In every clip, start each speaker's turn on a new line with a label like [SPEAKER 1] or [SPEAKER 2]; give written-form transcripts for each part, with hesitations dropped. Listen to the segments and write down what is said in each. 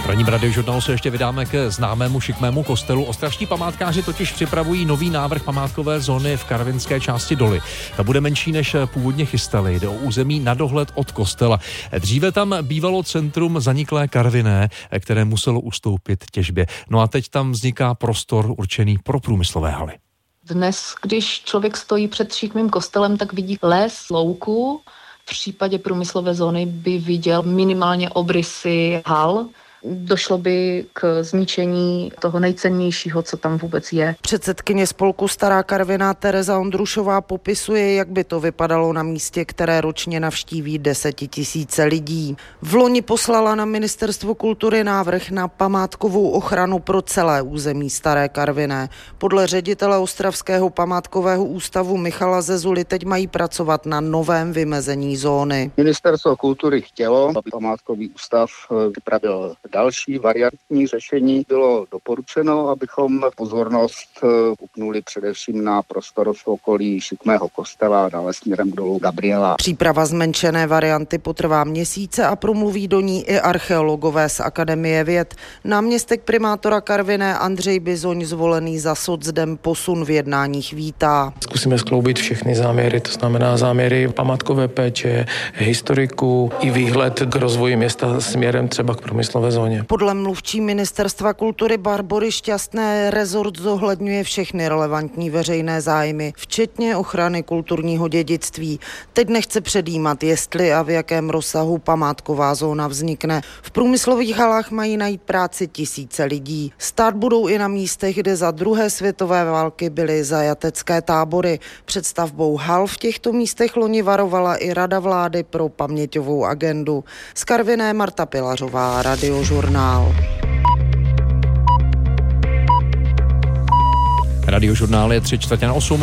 [SPEAKER 1] V Radiožurnálu se ještě vydáme ke známému šikmému kostelu. Ostravští památkáři totiž připravují nový návrh památkové zóny v karvinské části Doly. Ta bude menší, než původně chystali. Jde o území na dohled od kostela. Dříve tam bývalo centrum zaniklé Karviné, které muselo ustoupit těžbě. No a teď tam vzniká prostor určený pro průmyslové haly.
[SPEAKER 2] Dnes, když člověk stojí před šikmým kostelem, tak vidí les, louku. V případě průmyslové zóny by viděl minimálně obrysy hal. Došlo by k zničení toho nejcennějšího, co tam vůbec je.
[SPEAKER 3] Předsedkyně spolku Stará Karviná Tereza Ondrušová popisuje, jak by to vypadalo na místě, které ročně navštíví 10 000 lidí. V loni poslala na Ministerstvo kultury návrh na památkovou ochranu pro celé území Staré Karviné. Podle ředitele Ostravského památkového ústavu Michala Zezuly teď mají pracovat na novém vymezení zóny.
[SPEAKER 4] Ministerstvo kultury chtělo, aby památkový ústav vypravil další variantní řešení. Bylo doporučeno, abychom pozornost upnuli především na prostor v okolí šikmého kostela a dále směrem k dolu Gabriela.
[SPEAKER 3] Příprava zmenšené varianty potrvá měsíce a promluví do ní i archeologové z Akademie věd. Náměstek primátora Karviné Andřej Bizoň, zvolený za socdem, posun v jednáních vítá.
[SPEAKER 5] Zkusíme skloubit všechny záměry, to znamená záměry památkové péče, historiku i výhled k rozvoji města směrem třeba k průmyslové zóně.
[SPEAKER 3] Podle mluvčí Ministerstva kultury Barbory Šťastné rezort zohledňuje všechny relevantní veřejné zájmy, včetně ochrany kulturního dědictví. Teď nechce předjímat, jestli a v jakém rozsahu památková zóna vznikne. V průmyslových halách mají najít práci tisíce lidí. Stát budou i na místech, kde za druhé světové války byly zajatecké tábory. Před stavbou hal v těchto místech loni varovala i Rada vlády pro paměťovou agendu. Z Karviné Marta Pilařová, Radiožurnál.
[SPEAKER 1] Radiožurnál je 7:45.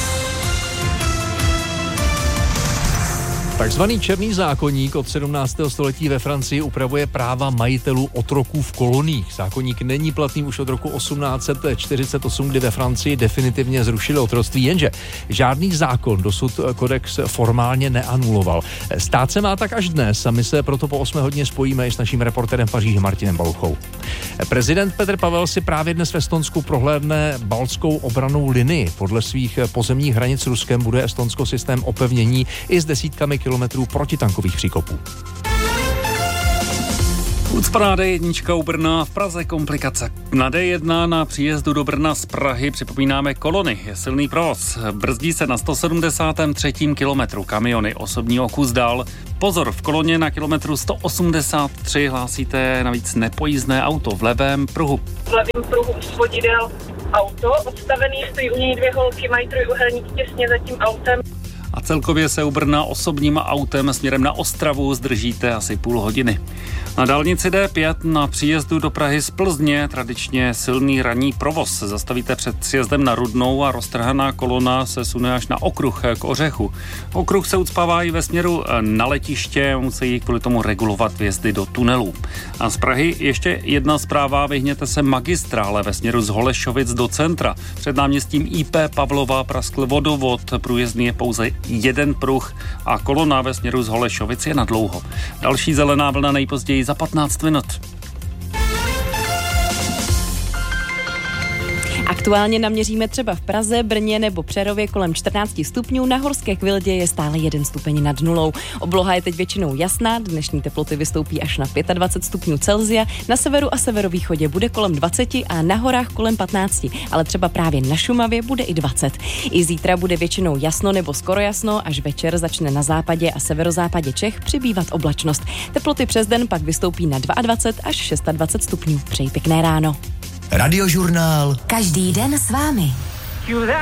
[SPEAKER 1] Takzvaný černý zákoník od 17. století ve Francii upravuje práva majitelů otroků v koloniích. Zákoník není platný už od roku 1848, kdy ve Francii definitivně zrušili otroctví, jenže žádný zákon dosud kodex formálně neanuloval. Stát se má tak až dnes a my se proto po 8 hodině spojíme i s naším reportérem v Paříži Martinem Baluchou. Prezident Petr Pavel si právě dnes v Estonsku prohlédne baltskou obrannou linii. Podle svých pozemních hranic s Ruskem bude Estonsko systém opevnění i s desítkami kilometrů protitankových příkopů.
[SPEAKER 6] Ucpaná D1 u Brna, v Praze komplikace. Na D1 na příjezdu do Brna z Prahy připomínáme kolony, je silný provoz. Brzdí se na 173. kilometru, kamiony osobní o kus dál. Pozor, v koloně na kilometru 183 hlásíte navíc nepojízdné auto v levém pruhu.
[SPEAKER 7] V levém pruhu svodidel auto, odstavený, stojí u něj 2 holky, mají trojúhelník těsně za tím autem.
[SPEAKER 6] A celkově se u Brna osobním autem směrem na Ostravu zdržíte asi půl hodiny. Na dálnici D5 na příjezdu do Prahy z Plzně tradičně silný ranní provoz. Zastavíte před sjezdem na Rudnou a roztrhaná kolona se sune až na okruh k Ořechu. Okruh se ucpává i ve směru na letiště, musí kvůli tomu regulovat vjezdy do tunelů. A z Prahy ještě jedna zpráva, vyhněte se magistrále ve směru z Holešovic do centra. Před náměstím IP Pavlova praskl vodovod, průjezdný je pouze jeden pruh a kolona ve směru z Holešovic je nadlouho. Další zelená vlna nejpozději za 15 minut.
[SPEAKER 8] Aktuálně naměříme třeba v Praze, Brně nebo Přerově kolem 14 stupňů, na Horské Kvildě je stále 1 stupeň nad nulou. Obloha je teď většinou jasná, dnešní teploty vystoupí až na 25 stupňů Celsia, na severu a severovýchodě bude kolem 20 a na horách kolem 15, ale třeba právě na Šumavě bude i 20. I zítra bude většinou jasno nebo skoro jasno, až večer začne na západě a severozápadě Čech přibývat oblačnost. Teploty přes den pak vystoupí na 22 až 26 stupňů. Přeji pěkné ráno.
[SPEAKER 9] Radiožurnál.
[SPEAKER 10] Každý den s vámi.